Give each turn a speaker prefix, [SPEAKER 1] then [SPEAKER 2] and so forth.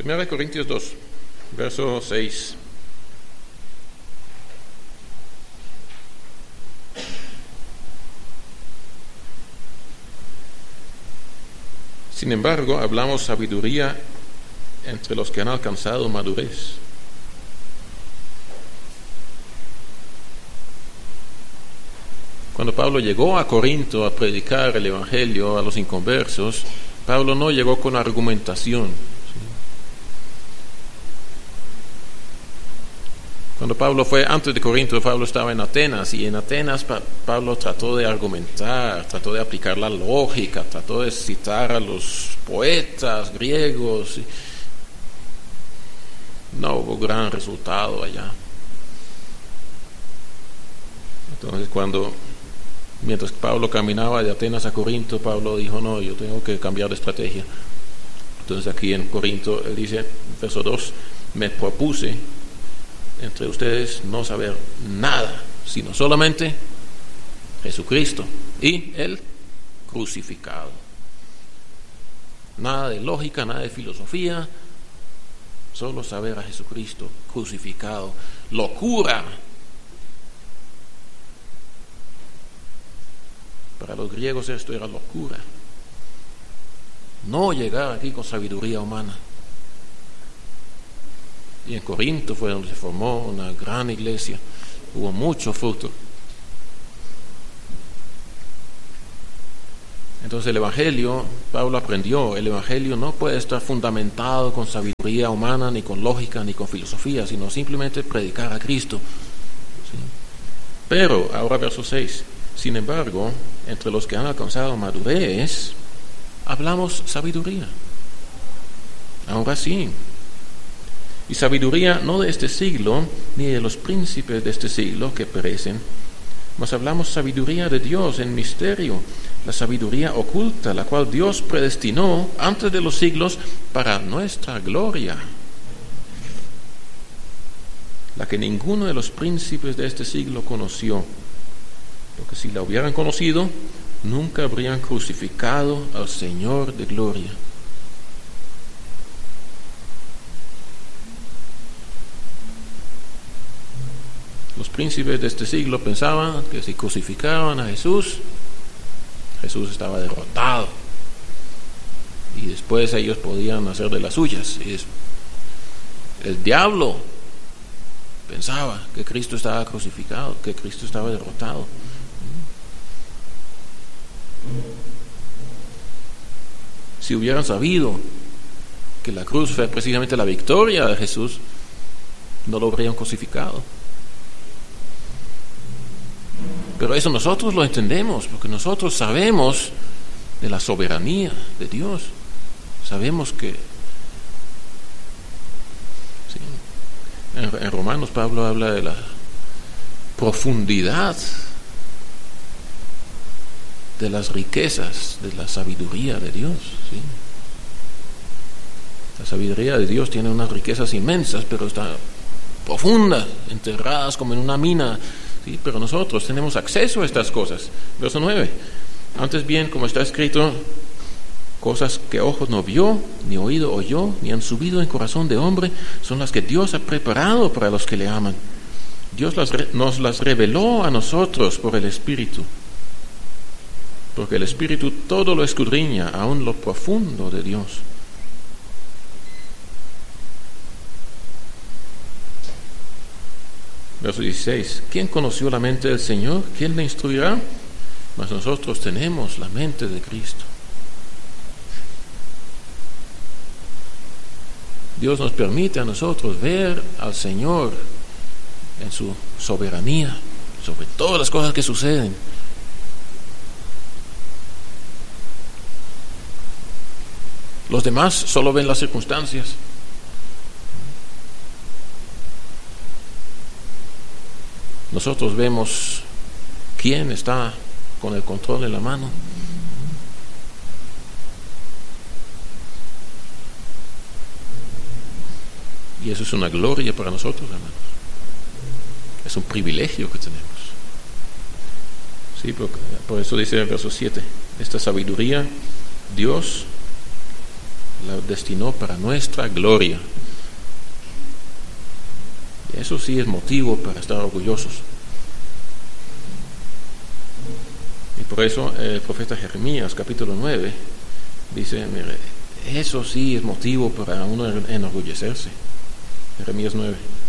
[SPEAKER 1] 1 Corintios 2, verso 6. Sin embargo, hablamos sabiduría entre los que han alcanzado madurez. Cuando Pablo llegó a Corinto a predicar el Evangelio a los inconversos, Pablo no llegó con argumentación. Cuando Pablo fue antes de Corinto, Pablo estaba en Atenas, y en Atenas Pablo trató de argumentar, trató de aplicar la lógica, trató de citar a los poetas griegos. No hubo gran resultado allá. Entonces mientras Pablo caminaba de Atenas a Corinto, Pablo dijo, no, yo tengo que cambiar de estrategia. Entonces aquí en Corinto, él dice, verso 2, me propuse entre ustedes no saber nada, sino solamente Jesucristo y el crucificado. Nada de lógica, nada de filosofía, solo saber a Jesucristo crucificado. Locura. Para los griegos esto era locura. No llegar aquí con sabiduría humana. Y en Corinto fue donde se formó una gran iglesia. Hubo mucho fruto. Entonces el Evangelio, Pablo aprendió, el Evangelio no puede estar fundamentado con sabiduría humana, ni con lógica, ni con filosofía, sino simplemente predicar a Cristo. ¿Sí? Pero, ahora verso 6, sin embargo, entre los que han alcanzado madurez, hablamos sabiduría. Ahora sí. Y sabiduría no de este siglo, ni de los príncipes de este siglo que perecen, mas hablamos sabiduría de Dios en misterio, la sabiduría oculta, la cual Dios predestinó antes de los siglos para nuestra gloria, la que ninguno de los príncipes de este siglo conoció, porque si la hubieran conocido, nunca habrían crucificado al Señor de gloria. Los príncipes de este siglo pensaban que si crucificaban a Jesús, Jesús estaba derrotado y después ellos podían hacer de las suyas. Y el diablo pensaba que Cristo estaba crucificado, que Cristo estaba derrotado. Si hubieran sabido que la cruz fue precisamente la victoria de Jesús, no lo habrían crucificado. Pero eso nosotros lo entendemos, porque nosotros sabemos de la soberanía de Dios. Sabemos que sí, en Romanos Pablo habla de la profundidad de las riquezas, de la sabiduría de Dios. ¿Sí? La sabiduría de Dios tiene unas riquezas inmensas, pero están profundas, enterradas como en una mina. Sí, pero nosotros tenemos acceso a estas cosas. Verso 9. Antes bien, como está escrito, cosas que ojo no vio, ni oído oyó, ni han subido en corazón de hombre, son las que Dios ha preparado para los que le aman. Dios nos las reveló a nosotros por el Espíritu, porque el Espíritu todo lo escudriña, aún lo profundo de Dios. Verso 16. ¿Quién conoció la mente del Señor? ¿Quién le instruirá? Mas nosotros tenemos la mente de Cristo. Dios nos permite a nosotros ver al Señor en su soberanía sobre todas las cosas que suceden. Los demás solo ven las circunstancias. Nosotros vemos quién está con el control en la mano. Y eso es una gloria para nosotros, hermanos. Es un privilegio que tenemos. Sí, por eso dice el verso 7, esta sabiduría Dios la destinó para nuestra gloria. Y eso sí es motivo para estar orgullosos. Y por eso el profeta Jeremías, capítulo 9, dice, mire, eso sí es motivo para uno enorgullecerse. Jeremías 9.